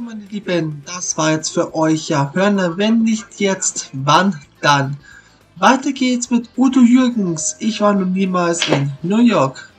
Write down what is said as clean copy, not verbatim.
meine Lieben, das war jetzt für euch ja Hören, wenn nicht jetzt, wann dann? Weiter geht's mit Udo Jürgens. Ich war noch niemals in New York.